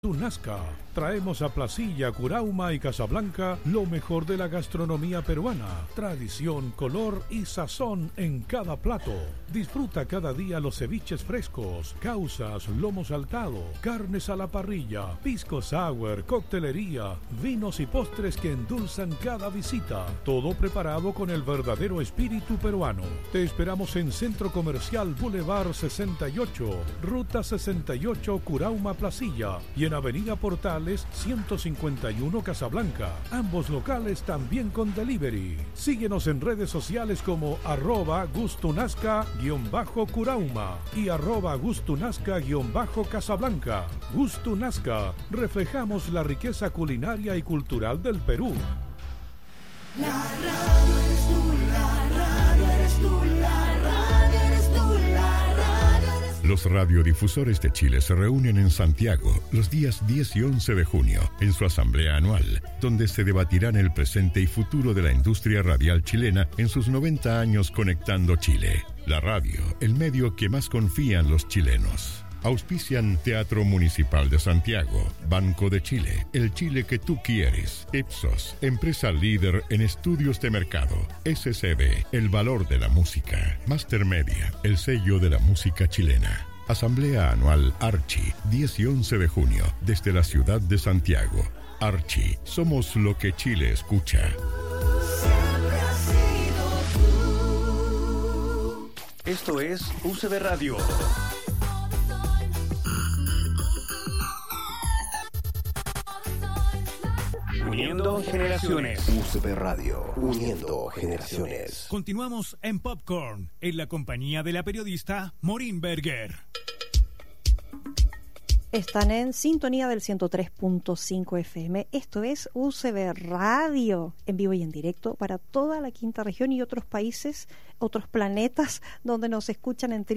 Tunasca. Traemos a Placilla, Curauma y Casablanca lo mejor de la gastronomía peruana. Tradición, color y sazón en cada plato. Disfruta cada día los ceviches frescos, causas, lomo saltado, carnes a la parrilla, pisco sour, coctelería, vinos y postres que endulzan cada visita. Todo preparado con el verdadero espíritu peruano. Te esperamos en Centro Comercial Boulevard 68, Ruta 68, Curauma, Placilla, y en Avenida Portales 151 Casablanca. Ambos locales también con delivery. Síguenos en redes sociales como @gustunasca_Curauma y @gustunasca_Casablanca. Gustunasca, reflejamos la riqueza culinaria y cultural del Perú. La radio eres tú, la radio eres tú, la radio eres tú, la radio eres tú. Los radiodifusores de Chile se reúnen en Santiago los días 10 y 11 de junio en su asamblea anual, donde se debatirán el presente y futuro de la industria radial chilena en sus 90 años conectando Chile. La radio, el medio que más confían los chilenos. Auspician Teatro Municipal de Santiago, Banco de Chile, el Chile que tú quieres, Ipsos, empresa líder en estudios de mercado, SCB, el valor de la música, Master Media, el sello de la música chilena. Asamblea Anual Archi, 10 y 11 de junio, desde la ciudad de Santiago. Archi, somos lo que Chile escucha. Siempre has sido tú. Esto es UCB Radio. Uniendo generaciones. UCB Radio, uniendo generaciones. Continuamos en Popcorn, en la compañía de la periodista Maureen Berger. Están en sintonía del 103.5 FM. Esto es UCB Radio, en vivo y en directo para toda la quinta región y otros países, otros planetas, donde nos escuchan en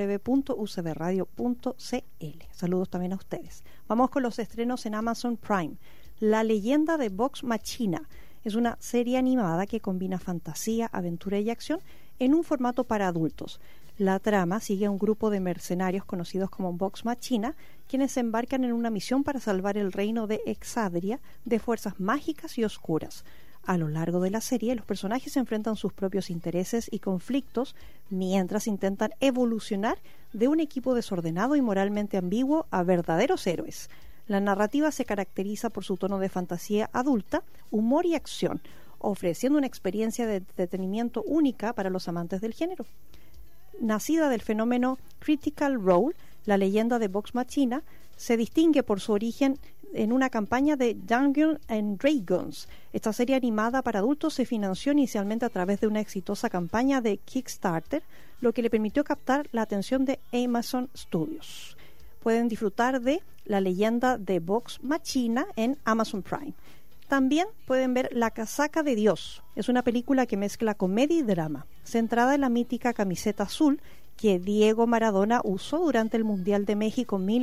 www.ucbradio.cl. Saludos también a ustedes. Vamos con los estrenos en Amazon Prime. La leyenda de Vox Machina es una serie animada que combina fantasía, aventura y acción en un formato para adultos. La trama sigue a un grupo de mercenarios conocidos como Vox Machina, quienes se embarcan en una misión para salvar el reino de Exandria de fuerzas mágicas y oscuras. A lo largo de la serie, los personajes enfrentan sus propios intereses y conflictos mientras intentan evolucionar de un equipo desordenado y moralmente ambiguo a verdaderos héroes. La narrativa se caracteriza por su tono de fantasía adulta, humor y acción, ofreciendo una experiencia de entretenimiento única para los amantes del género. Nacida del fenómeno Critical Role, la leyenda de Vox Machina se distingue por su origen en una campaña de Dungeons and Dragons. Esta serie animada para adultos se financió inicialmente a través de una exitosa campaña de Kickstarter, lo que le permitió captar la atención de Amazon Studios. Pueden disfrutar de La leyenda de Vox Machina en Amazon Prime. También pueden ver La casaca de Dios. Es una película que mezcla comedia y drama, centrada en la mítica camiseta azul que Diego Maradona usó durante el Mundial de México en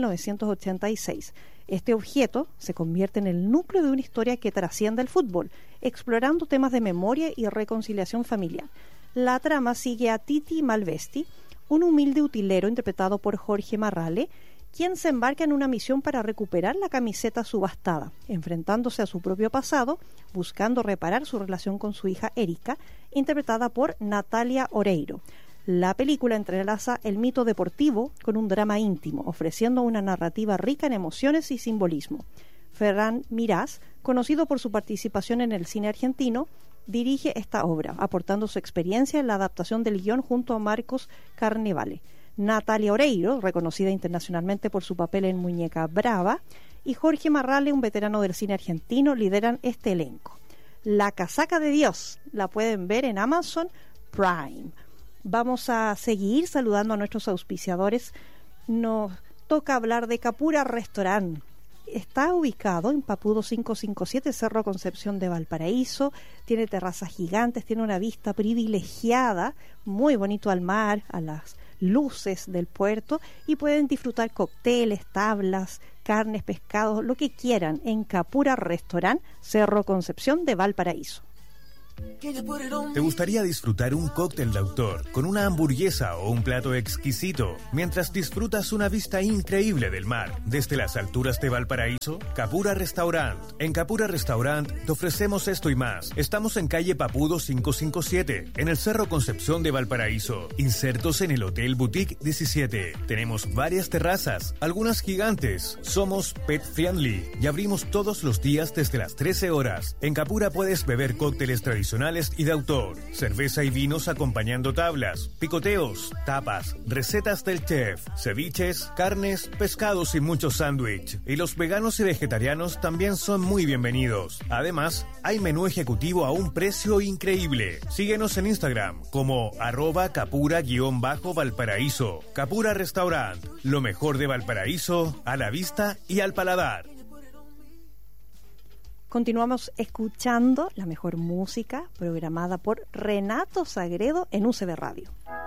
1986. Este objeto se convierte en el núcleo de una historia que trasciende el fútbol, explorando temas de memoria y reconciliación familiar. La trama sigue a Titi Malvesti, un humilde utilero interpretado por Jorge Marrale, quien se embarca en una misión para recuperar la camiseta subastada, enfrentándose a su propio pasado, buscando reparar su relación con su hija Erika, interpretada por Natalia Oreiro. La película entrelaza el mito deportivo con un drama íntimo, ofreciendo una narrativa rica en emociones y simbolismo. Ferran Mirás, conocido por su participación en el cine argentino, dirige esta obra, aportando su experiencia en la adaptación del guión junto a Marcos Carnevale. Natalia Oreiro, reconocida internacionalmente por su papel en Muñeca Brava, y Jorge Marrale, un veterano del cine argentino, lideran este elenco. La casaca de Dios la pueden ver en Amazon Prime. Vamos a seguir saludando a nuestros auspiciadores. Nos toca hablar de Capura Restaurant. Está ubicado en Papudo 557, Cerro Concepción de Valparaíso. Tiene terrazas gigantes, tiene una vista privilegiada, muy bonito al mar, a las luces del puerto, y pueden disfrutar cócteles, tablas, carnes, pescados, lo que quieran en Capura Restaurant, Cerro Concepción de Valparaíso. ¿Te gustaría disfrutar un cóctel de autor con una hamburguesa o un plato exquisito mientras disfrutas una vista increíble del mar desde las alturas de Valparaíso? Capura Restaurant. En Capura Restaurant te ofrecemos esto y más. Estamos en calle Papudo 557, en el Cerro Concepción de Valparaíso, insertos en el Hotel Boutique 17. Tenemos varias terrazas, algunas gigantes. Somos pet friendly y abrimos todos los días desde las 13 horas. En Capura puedes beber cócteles tradicionales y de autor, cerveza y vinos acompañando tablas, picoteos, tapas, recetas del chef, ceviches, carnes, pescados y muchos sándwich. Y los veganos y vegetarianos también son muy bienvenidos. Además, hay menú ejecutivo a un precio increíble. Síguenos en Instagram como @capura_Valparaíso. Capura Restaurant, lo mejor de Valparaíso a la vista y al paladar. Continuamos escuchando la mejor música programada por Renato Sagredo en UCB Radio.